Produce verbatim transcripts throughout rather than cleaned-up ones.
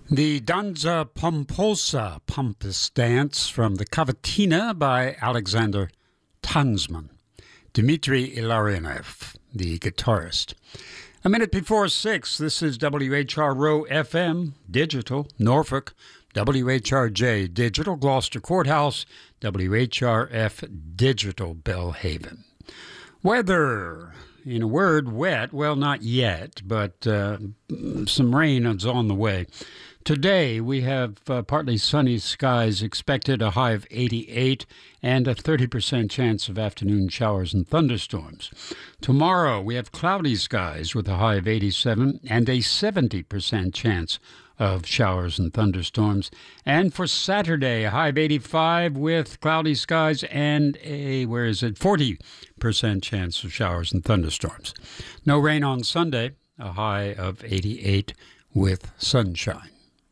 The Danza Pomposa Pompous Dance from the Cavatina by Alexander Tansman. Dmitry Illarionov, the guitarist. A minute before six, this is W H R O F M, Digital, Norfolk, W H R J, Digital, Gloucester Courthouse, W H R F, Digital, Belhaven. Weather, in a word, wet. Well, not yet, but uh, some rain is on the way. Today, we have uh, partly sunny skies expected, a high of eighty-eight, and a thirty percent chance of afternoon showers and thunderstorms. Tomorrow, we have cloudy skies with a high of eighty-seven and a seventy percent chance of showers and thunderstorms. And for Saturday, a high of eighty-five with cloudy skies and a, where is it, forty percent chance of showers and thunderstorms. No rain on Sunday, a high of eighty-eight with sunshine.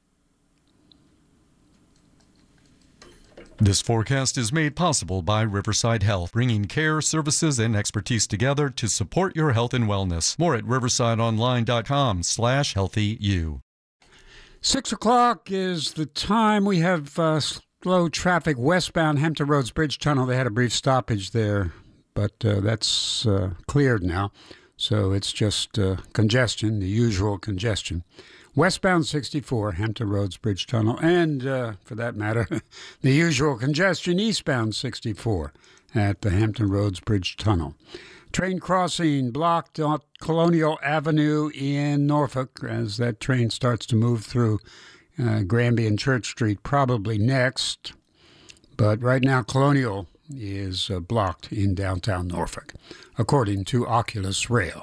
This forecast is made possible by Riverside Health, bringing care, services, and expertise together to support your health and wellness. More at riversideonline.com slash healthyu. Six o'clock is the time. We have uh, slow traffic westbound Hampton Roads Bridge Tunnel. They had a brief stoppage there, but uh, that's uh, cleared now. So it's just uh, congestion, the usual congestion. Westbound sixty-four, Hampton Roads Bridge Tunnel, and, uh, for that matter, the usual congestion eastbound sixty-four at the Hampton Roads Bridge Tunnel. Train crossing blocked on Colonial Avenue in Norfolk as that train starts to move through uh, Granby and Church Street, probably next. But right now, Colonial is uh, blocked in downtown Norfolk, according to Oculus Rail.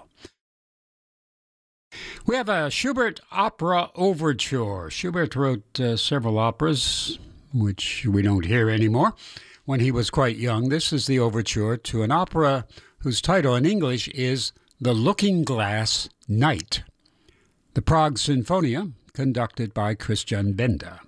We have a Schubert opera overture. Schubert wrote uh, several operas, which we don't hear anymore, when he was quite young. This is the overture to an opera whose title in English is The Looking Glass Night. The Prague Sinfonia, conducted by Christian Benda.